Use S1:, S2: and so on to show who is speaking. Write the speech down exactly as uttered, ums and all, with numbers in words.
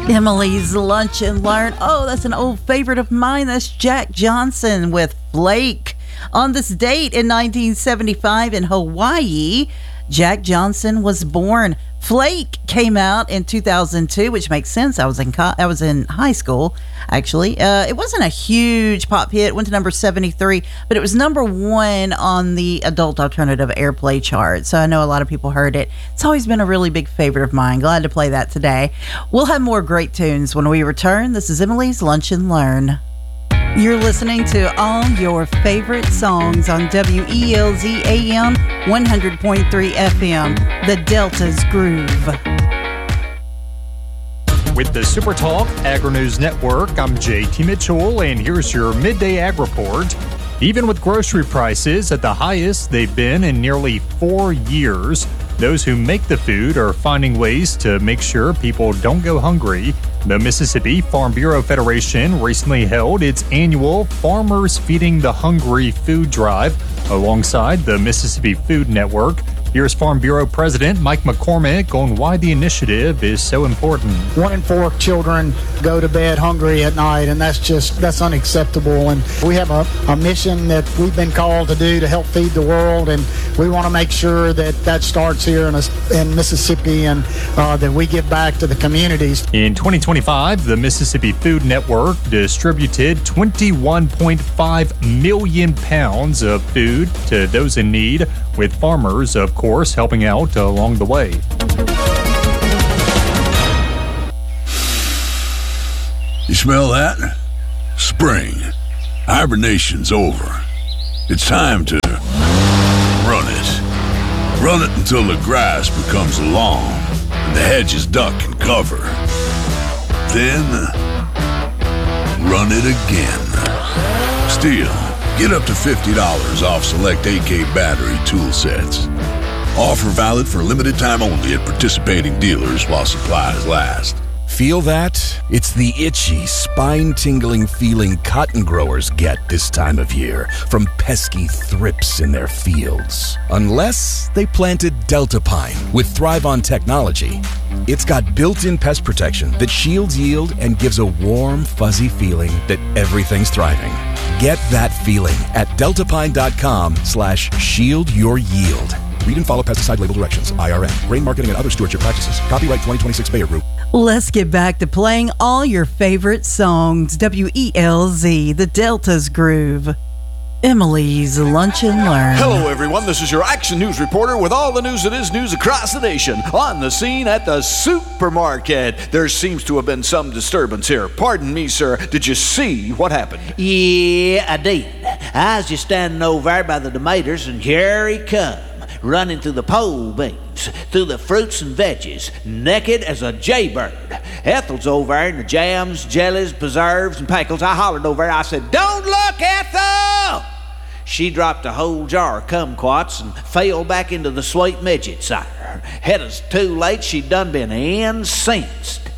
S1: Emily's Lunch and Learn. Oh, that's an old favorite of mine. That's Jack Johnson with Flake. On this date in nineteen seventy-five in Hawaii, Jack Johnson was born. Flake came out in two thousand two, which makes sense. I was in co- I was in high school, actually. Uh, it wasn't a huge pop hit. It went to number seventy-three, but it was number one on the adult alternative airplay chart. So I know a lot of people heard it. It's always been a really big favorite of mine. Glad to play that today. We'll have more great tunes when we return. This is Emily's Lunch and Learn. You're listening to all your favorite songs on W E L Z A M one hundred point three F M, the Delta's Groove.
S2: With the Super Talk Agri-News Network, I'm J T Mitchell, and here's your Midday Ag Report. Even with grocery prices at the highest they've been in nearly four years, those who make the food are finding ways to make sure people don't go hungry. The Mississippi Farm Bureau Federation recently held its annual Farmers Feeding the Hungry food drive alongside the Mississippi Food Network. Here's Farm Bureau President Mike McCormick on why the initiative is so important.
S3: One in four children go to bed hungry at night, and that's just, that's unacceptable. And we have a, a mission that we've been called to do to help feed the world, and we want to make sure that that starts here in, a, in Mississippi and uh, that we give back to the communities.
S2: In twenty twenty-five, the Mississippi Food Network distributed twenty-one point five million pounds of food to those in need, with farmers, of course, helping out along the way.
S4: You smell that? Spring. Hibernation's over. It's time to run it. Run it until the grass becomes long and the hedges duck and cover. Then, run it again. Steel. Get up to fifty dollars off select A K battery tool sets. Offer valid for limited time only at participating dealers while supplies last.
S5: Feel that? It's the itchy, spine-tingling feeling cotton growers get this time of year from pesky thrips in their fields. Unless they planted Delta Pine with Thrive-On technology. It's got built-in pest protection that shields yield and gives a warm, fuzzy feeling that everything's thriving. Get that feeling at deltapine.com slash shield your yield. Read and follow pesticide label directions. I R M. Grain marketing and other stewardship practices. Copyright twenty twenty-six Bayer Group.
S1: Let's get back to playing all your favorite songs. W E L Z, the Delta's Groove. Emily's Lunch and Learn.
S6: Hello, everyone. This is your Action News reporter with all the news that is news across the nation. On the scene at the supermarket. There seems to have been some disturbance here. Pardon me, sir. Did you see what happened?
S7: Yeah, I did. I was just standing over there by the tomatoes, and here he come, running through the pole beans, through the fruits and veggies, naked as a jaybird. Ethel's over there in the jams, jellies, preserves, and pickles. I hollered over there. I said, "Don't look, Ethel!" She dropped a whole jar of kumquats and fell back into the sweet midget cider. Had us too late, she'd done been incensed.